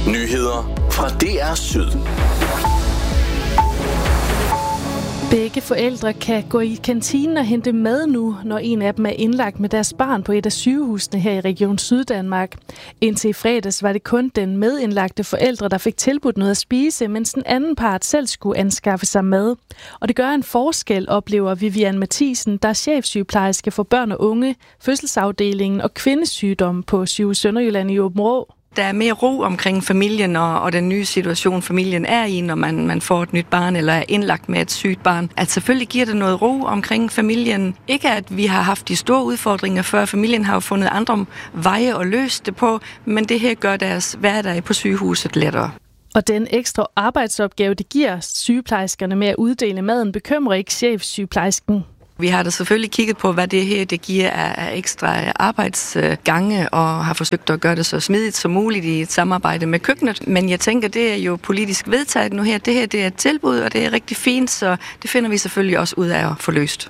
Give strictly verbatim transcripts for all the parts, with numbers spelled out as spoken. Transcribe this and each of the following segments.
Nyheder fra D R Syd. Begge forældre kan gå i kantinen og hente mad nu, når en af dem er indlagt med deres barn på et af sygehusene her i Region Syddanmark. Indtil i fredags var det kun den medindlagte forældre, der fik tilbudt noget at spise, mens den anden part selv skulle anskaffe sig mad. Og det gør en forskel, oplever Vivian Mathisen, der er chefsygeplejerske for børn og unge, fødselsafdelingen og kvindesygdom på Sygehus Sønderjylland i Aabenraa. Der er mere ro omkring familien og, og den nye situation, familien er i, når man, man får et nyt barn eller er indlagt med et sygt barn. At selvfølgelig giver det noget ro omkring familien. Ikke at vi har haft de store udfordringer før. Familien har jo fundet andre veje at løse det på, men det her gør deres hverdag på sygehuset lettere. Og den ekstra arbejdsopgave, det giver sygeplejerskerne med at uddele maden, bekymrer ikke chefsygeplejersken. Vi har da selvfølgelig kigget på, hvad det her det giver af ekstra arbejdsgange, og har forsøgt at gøre det så smidigt som muligt i et samarbejde med køkkenet. Men jeg tænker, det er jo politisk vedtaget nu her. Det her det er et tilbud, og det er rigtig fint, så det finder vi selvfølgelig også ud af at få løst.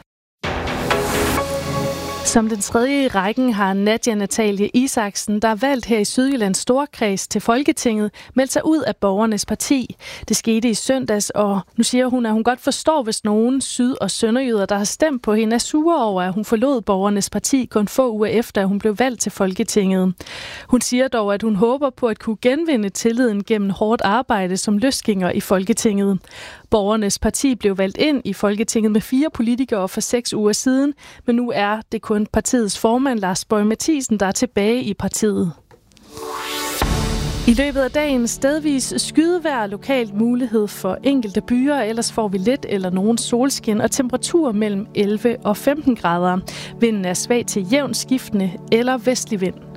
Som den tredje i rækken har Nadia Natalie Isaksen, der er valgt her i Sydjyllands Storkreds til Folketinget, meldt sig ud af Borgernes Parti. Det skete i søndags, og nu siger hun, at hun godt forstår, hvis nogen syd- og sønderjyder, der har stemt på hende, er sure over, at hun forlod Borgernes Parti kun få uger efter, at hun blev valgt til Folketinget. Hun siger dog, at hun håber på at kunne genvinde tilliden gennem hårdt arbejde som løsgænger i Folketinget. Borgernes Parti blev valgt ind i Folketinget med fire politikere for seks uger siden, men nu er det kun partiets formand Lars Boje Mathiesen, der er tilbage i partiet. I løbet af dagen stedvis skydevejr, lokalt mulighed for enkelte byer, ellers får vi lidt eller nogen solskin og temperatur mellem elleve og femten grader. Vinden er svag til jævnt skiftende eller vestlig vind.